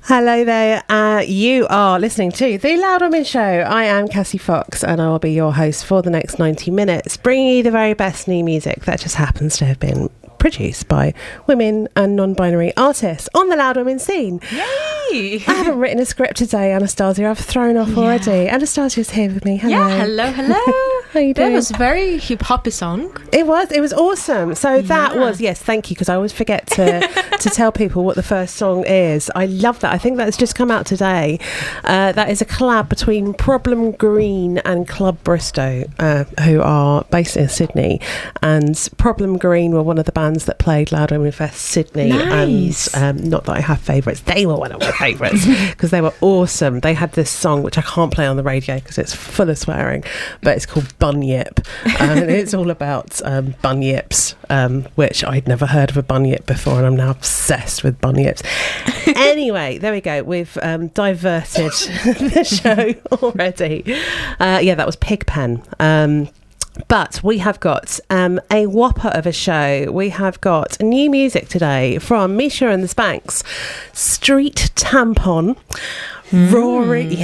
Hello there. You are listening to The Loud Women Show. I am Cassie Fox and I will be your host for the next 90 minutes, bringing you the very best new music that just happens to have been produced by women and non-binary artists on the Loud Women scene. Yay! I haven't written a script today, Anastasia. I've thrown off already. Anastasia's here with me. Hello. Yeah, hello. How you doing? That was a very hip-hoppy song. It was awesome. So that was, yes, thank you, because I always forget to tell people what the first song is. I love that. I think that's just come out today. That is a collab between Problem Green and Club Bristow, who are based in Sydney. And Problem Green were one of the bands that played Loud Women Fest Sydney. Nice. And not that I have favourites, they were one of my favourites because they were awesome. They had this song which I can't play on the radio because it's full of swearing, but it's called Bunyip, and it's all about bunyips, which I'd never heard of a bunyip before, and I'm now obsessed with bunyips. Anyway, there we go. We've diverted the show already. That was Pigpen. But we have got a whopper of a show. We have got new music today from Misha and the Spanks, Street Tampon, Rory,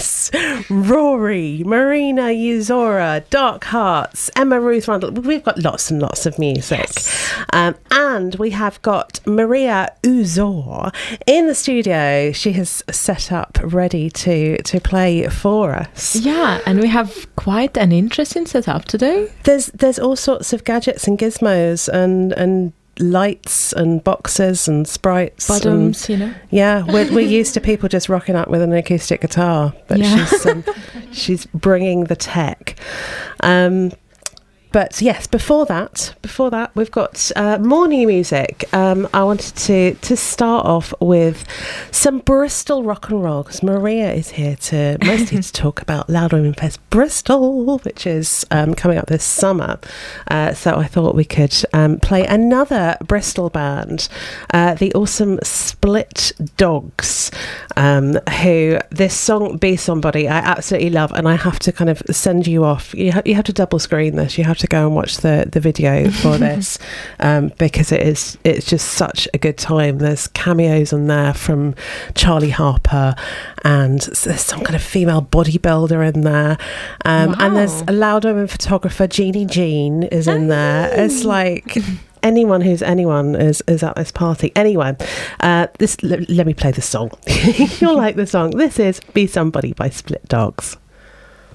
Marina Uzora, Dark Hearts, Emma Ruth Rundle. We've got lots and lots of music. Yes. And we have got Maria Uzor in the studio. She has set up ready to play for us. Yeah, and we have quite an interesting setup today. There's all sorts of gadgets and gizmos and lights and boxes and sprites, bottoms, Yeah, we're used to people just rocking up with an acoustic guitar, but she's bringing the tech. But yes, before that, we've got more new music. I wanted to start off with some Bristol rock and roll, because Maria is here mostly to talk about Loud Women Fest Bristol, which is coming up this summer. So I thought we could play another Bristol band, the awesome Split Dogs, who this song Be Somebody I absolutely love, and I have to kind of send you off. You have to double screen this. You have to go and watch the video for this, because it's just such a good time. There's cameos on there from Charlie Harper, and there's some kind of female bodybuilder in there, and there's a Loud Women photographer, Jeannie Jean, is in there. It's like anyone who's anyone is at this party. Anyway, let me play the song. You'll like the song. This is Be Somebody by Split Dogs.